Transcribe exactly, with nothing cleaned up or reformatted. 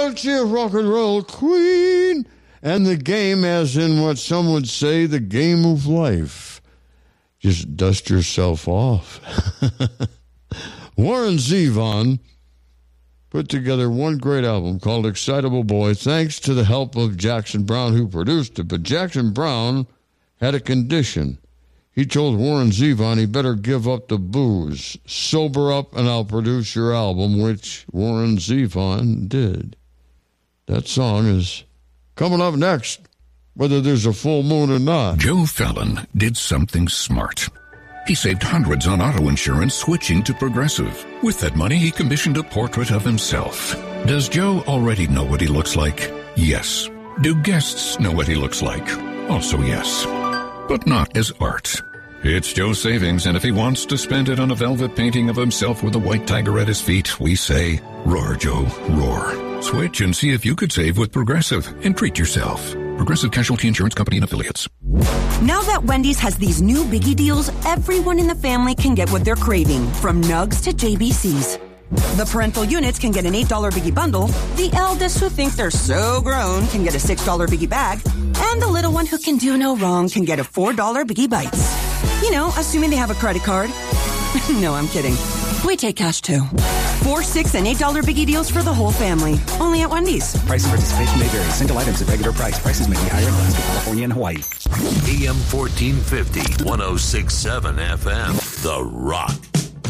out, you rock and roll queen. And the game, as in what some would say, the game of life. Just dust yourself off. Warren Zevon put together one great album called Excitable Boy, thanks to the help of Jackson Browne, who produced it. But Jackson Browne had a condition. He told Warren Zevon he better give up the booze, sober up, and I'll produce your album, which Warren Zevon did. That song is coming up next, whether there's a full moon or not. Joe Fallon did something smart. He saved hundreds on auto insurance switching to Progressive. With that money, he commissioned a portrait of himself. Does Joe already know what he looks like? Yes. Do guests know what he looks like? Also yes. But not as art. It's Joe's savings, and if he wants to spend it on a velvet painting of himself with a white tiger at his feet, we say, roar, Joe, roar. Switch and see if you could save with Progressive and treat yourself. Progressive Casualty Insurance Company and Affiliates. Now that Wendy's has these new biggie deals, everyone in the family can get what they're craving, from Nugs to J B Cs. The parental units can get an eight dollar biggie bundle, the eldest who think they're so grown can get a six dollar biggie bag, and the little one who can do no wrong can get a four dollar biggie bites. You know, assuming they have a credit card. No, I'm kidding. We take cash too. Four, six, and eight dollar biggie deals for the whole family. Only at Wendy's. Price and participation may vary. Single items at regular price. Prices may be higher in Alaska, California, and Hawaii. A M fourteen fifty, one oh six point seven F M. The Rock.